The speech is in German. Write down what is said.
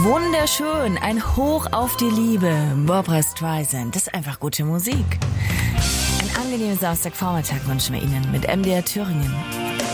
Wunderschön, ein Hoch auf die Liebe. Barbra Streisand, das ist einfach gute Musik. Ein angenehmes Samstagvormittag wünschen wir Ihnen mit MDR Thüringen.